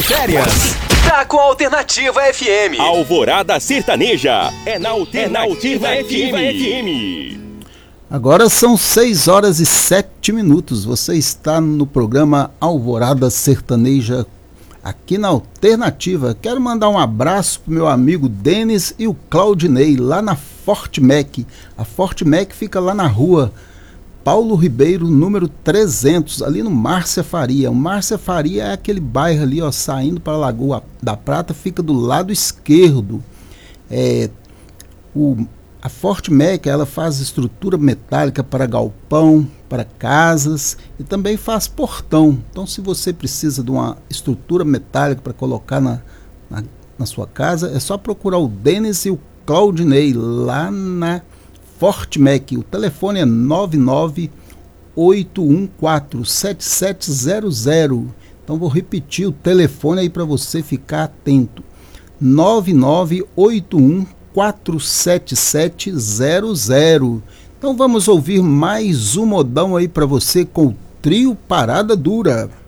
de férias. Tá com a Alternativa FM. Alvorada Sertaneja. É na Alternativa FM. Agora são 6h07. Você está no programa Alvorada Sertaneja, aqui na Alternativa. Quero mandar um abraço pro meu amigo Denis e o Claudinei, lá na Forte Mac. A Forte Mac fica lá na rua Paulo Ribeiro, número 300, ali no Márcia Faria. O Márcia Faria é aquele bairro ali, ó, saindo para a Lagoa da Prata, fica do lado esquerdo. A Forte Mac, ela faz estrutura metálica para galpão, para casas e também faz portão. Então, se você precisa de uma estrutura metálica para colocar na sua casa, é só procurar o Denis e o Claudinei lá na Forte Mac. O telefone é 998147700. Então vou repetir o telefone aí para você ficar atento. 998147700. Então vamos ouvir mais um modão aí para você com o trio Parada Dura.